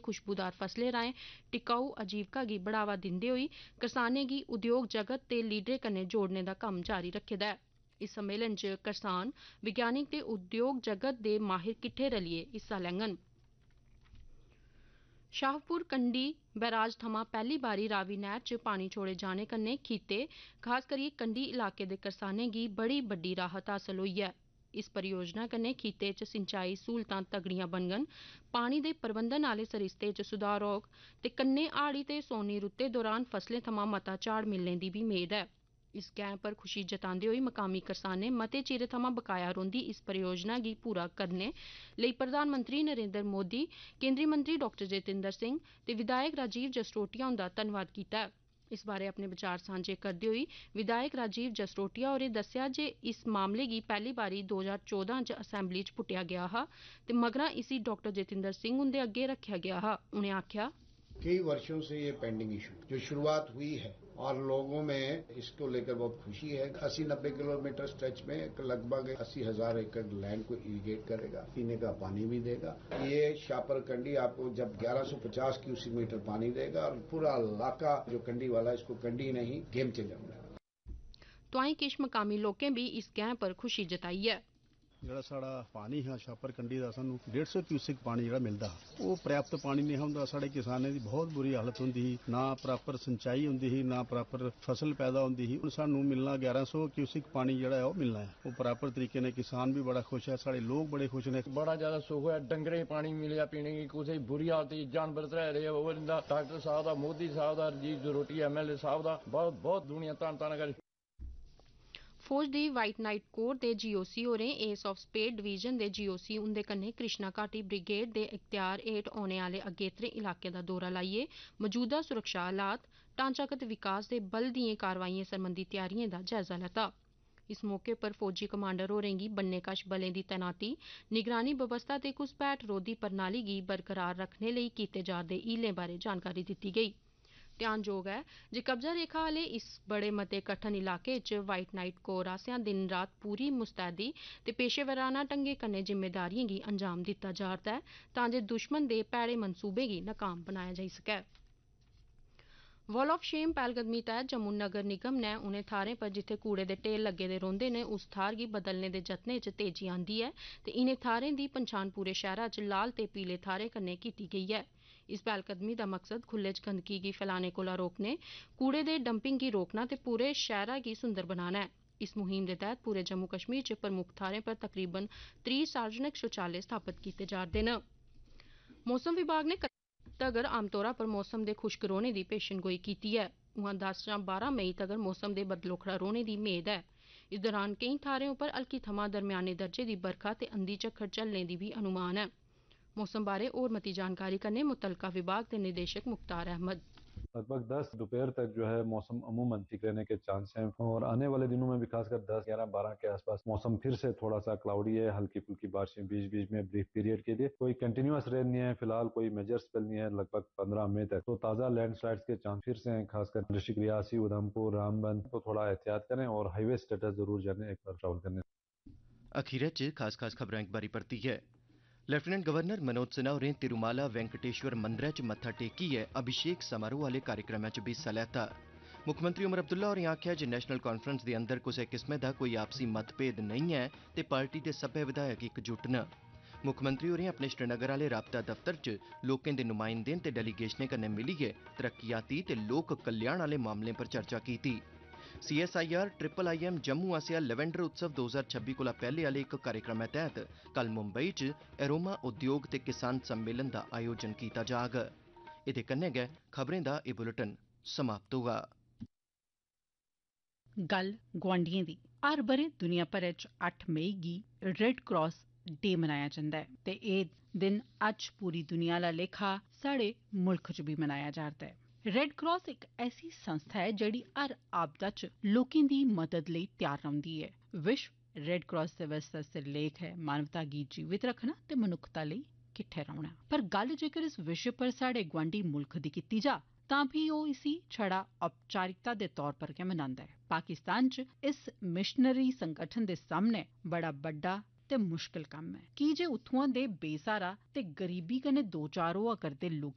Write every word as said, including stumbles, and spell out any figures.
खुशबूदार फसलें राएं टिकाऊ आजीविका गी बढ़ावा दिंदे होई करसानें गी उद्योग जगत ते लीडरें कन्नै जोड़ने दा कम्म जारी रक्खे दा ऐ। इस सम्मेलन च करसान विज्ञानिक ते उद्योग जगत दे माहिर किट्ठे रलियै हिस्सा लैङन। शाहपुर कंडी बैराज थमां पैह्ली बारी रावी नैह्र च पानी छोड़े जाने कन्नै खित्ते खास करियै कंडी इलाके दे करसानें गी बड़ी बड्डी राहत हासल होई ऐ। इस परियोजना कन्नै खित्ते च सिंचाई सहूलतां तगड़ियां बनङन, पानी दे प्रबंधन आह्ले सरिस्ते च सुधार होग ते कन्नै हाड़ी ते सोनी रुत्ते दौरान फसलें थमां मता झाड़ मिलने दी बी मेद ऐ। इस गैं पर खुशी जतांदे होई मकामी करसानें मते चिरे थमां बकाया रौंह्दी इस परियोजना गी पूरा करने लेई प्रधानमंत्री नरेंद्र मोदी, केंद्री मंत्री डाक्टर जितेंद्र सिंह ते विधायक राजीव जसरोटिया हुंदा धन्नवाद कीता ऐ। इस बारे अपने विचार सांझे करदे होई विधायक राजीव जसरोटिया होरें दस्सेआ जे इस मामले गी पैह्ली बारी दो ज्हार चौदां च असैंबली च पुट्टेआ गेआ हा ते मगरा इसी डाक्टर जितेंद्र सिंह हुंदे अग्गे रक्खेआ गया हा। उनें आखेआ, कई वर्षों से ये पेंडिंग इशू जो शुरुआत हुई है और लोगों में इसको लेकर बहुत खुशी है। अस्सी नब्बे किलोमीटर स्ट्रेच में लगभग अस्सी हजार एकड़ लैंड को इरिगेट करेगा, पीने का पानी भी देगा। ये शाहपुर कंडी आपको जब ग्यारह सौ पचास क्यूसेक मीटर पानी देगा और पूरा इलाका जो कंडी वाला इसको कंडी नहीं गेम चेंजर बनाएगा। तोआईं किश मकामी लोकें भी इस गैं पर खुशी जताई है। ਜਿਹੜਾ ਸਾਡਾ ਪਾਣੀ ਹੈ ਛਾਪਰ ਕੰਡੀ ਦਾ ਸਾਨੂੰ डेढ़ सौ क्यूसिक पानी ਜਿਹੜਾ ਮਿਲਦਾ ਉਹ ਪ੍ਰਾਪਤ ਪਾਣੀ ਨਹੀਂ ਹੁੰਦਾ। ਸਾਡੇ ਕਿਸਾਨਾਂ ਦੀ ਬਹੁਤ ਬੁਰੀ ਹਾਲਤ ਹੁੰਦੀ ਸੀ, ਨਾ ਪ੍ਰਾਪਰ ਸਿੰਚਾਈ ਹੁੰਦੀ ਸੀ, ਨਾ ਪ੍ਰਾਪਰ ਫਸਲ ਪੈਦਾ ਹੁੰਦੀ ਸੀ। ਹੁਣ ਸਾਨੂੰ ਮਿਲਣਾ ਗਿਆਰਾਂ ਸੌ क्यूसिक ਪਾਣੀ ਜਿਹੜਾ ਹੈ ਉਹ ਮਿਲਣਾ ਹੈ। ਉਹ ਪ੍ਰਾਪਰ ਤਰੀਕੇ ਨਾਲ ਕਿਸਾਨ ਵੀ ਬੜਾ ਖੁਸ਼ ਹੈ, ਸਾਡੇ ਲੋਕ ਬੜੇ ਖੁਸ਼ ਨੇ। बड़ा ज्यादा सुख है, डंगरे पानी मिलिया पीने की, कुछ बुरी हालत जानवर रह रहे वो डॉक्टर साहब का, मोदी साहब का, राजीव जरोटिया एम एल ए साहब का बहुत बहुत दुनिया धन धन कर। फौज the white Knight Corps related GOC होरें एस of spade division related GOC उंदे कन्नै कृष्णा घाटी ब्रिगेड दे इख्तियार हेठ औने आह्ले अगेत्रे इलाके दा दौरा लाइयै मौजूदा सुरक्षा हालात, ढांचागत विकास ते बल दिएं कारवाइएं सरबंधी तैयारिएं दा जायजा लैता। इस मौके पर फौजी कमांडर होरें गी बन्ने कश बलें दी तैनाती, निगरानी बवस्था ते घुसपैठ रोधी प्रणाली गी बरकरार रक्खने लेई कीते जा'रदे हीलें बारे जानकारी दित्ती गेई। ध्यानजोग है जे कब्जा रेखा आह्ले इस बड़े मते कठन इलाके च वाइट नाइट कोर आसेआ दिन रात पूरी मुस्तैदी ते पेशेवराना ढंगै कन्नै जिम्मेदारिएं गी अंजाम दित्ता जा'रदा ऐ तां जे दुश्मन दे भैड़े मंसूबें गी नाकाम बनाया जाई सकै। वॉल ऑफ शेम पैह्लकदमी तैह्त जम्मू नगर निगम ने उनें थाह्रें पर जित्थै कूड़े दे ढेर लग्गे दे रौंह्दे न उस थाह्र गी बदलने दे जतनें च तेजी आंदी ऐ ते इनें थाह्रें दी पंछान पूरे शैह्रा च लाल ते पीले थाह्रें कन्नै कीती गेई ऐ। इस पैह्लकदमी दा मकसद खुल्ले च गंदगी गी फैलाने कोला रोकने, कूड़े दे डंपिंग गी रोकना ते पूरे शैह्रा गी सुंदर बनाना ऐ। इस मुहिम दे तैह्त पूरे जम्मू कश्मीर च प्रमुख थाह्रें पर तकरीबन त्रीह् सार्वजनिक शौचालय स्थापत कीते जा'रदे न। मौसम विभाग ने तगर आमतौरा पर मौसम दे खुश्क रौह्ने दी पेशन गोई कीती ऐ। उआं दस जां बारां मई तगर मौसम दे बदलोखड़ा रौह्ने दी मेद ऐ। इस दौरान केईं थाह्रें उप्पर हल्की थमां दरम्याने दर्जे दी बरखा ते अंधी झक्खड़ झलने दी बी अनुमान ऐ। मौसम बारे होर मती जानकारी कन्नै मुतलका विभाग के निदेशक मुख्तार अहमद। लगभग दस दोपहर तक जो है मौसम अमूमन ठीक रहने के चांस हैं और आने वाले दिनों में भी खासकर दस ग्यारह बारह के आसपास मौसम फिर से थोड़ा सा क्लाउडी है, हल्की फुल्की बारिशें बीच बीच में ब्रीफ पीरियड के लिए कोई कंटिन्यूअस रेन नहीं है, फिलहाल कोई मेजर स्पेल नहीं है लगभग पंद्रह मई तक। तो ताज़ा लैंडस्लाइड्स के चांस फिर से हैं, खासकर डिस्ट्रिक्ट रियासी, उधमपुर, रामबन, तो थोड़ा एहतियात करें और हाईवे स्टेटस जरूर जाने एक बार ट्रैवल करने। अखीरै च खास खास खबरां इक बारी परती है। लेफ्टिनेंट गवर्नर मनोज सिन्हा होरें तिरुमाला वेंकटेश्वर मंदरै च मत्था टेकियै अभिषेक समारोह आह्ले कार्यक्रमै च बी हिस्सा लैता। मुक्खमंत्री उमर अब्दुल्ला होरें आखेआ जे नेशनल कांफ्रेंस दे अंदर कुसै किस्मै दा कोई आपसी मतभेद नेईं ऐ ते पार्टी दे सब्बै विधायक इकजुट न। मुक्खमंत्री होरें अपने श्रीनगर आह्ले राबता दफ्तर च लोकें दे नुमाइंदें ते डेलीगेशनें कन्नै मिलियै तरक्कियाती ते लोक कल्याण आह्ले मामलें पर चर्चा कीती। C S I R triple I am Jammu आसेआ लैवेंडर उत्सव दो ज्हार छब्बी कोला पैह्ले आह्ले इक कार्यक्रमै तैह्त कल मुंबई च एरोमा उद्योग ते किसान सम्मेलन दा आयोजन कीता जाग। एह्दे कन्नै गै खबरें दा एह् बुलेटिन समाप्त होआ। गल्ल गोआंढियें दी। हर ब'रे दुनिया भरै च अट्ठ मई गी रेड क्रॉस डे मनाया जंदा ऐ ते एह् दिन अज्ज पूरी दुनिया आह्ला लेखा साढ़े मुल्ख च बी मनाया जा'रदा ऐ। रेड क्रॉस इक ऐसी संस्था ऐ जेह्ड़ी हर आपदा च लोकें दी मदद लेई त्यार रौंह्दी ऐ। विश्व रेड क्रॉस दिवस दा सिरलेख ऐ मानवता गी जीवित रक्खना ते मनुक्खता लेई किट्ठे रौह्ना। पर गल्ल जेकर इस विशे पर साढ़े गुआंढी मुल्ख दी कीती जा तां फ्ही ओह् इसी छड़ा औपचारिकता दे तौर पर गै मनांदा ऐ। पाकिस्तान च इस मिशनरी संगठन दे सामने बड़ा बड्डा ते मुश्किल कम्म ऐ की जे उत्थुआं दे बेसहारा ते गरीबी कन्नै दो चार होआ करदे लोक